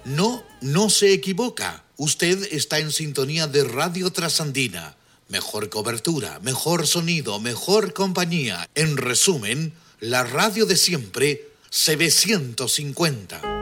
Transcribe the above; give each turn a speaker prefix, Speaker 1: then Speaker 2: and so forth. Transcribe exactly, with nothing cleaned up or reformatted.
Speaker 1: No, no se equivoca. Usted está en sintonía de Radio Trasandina. Mejor cobertura, mejor sonido, mejor compañía. En resumen, la radio de siempre, C B ciento cincuenta.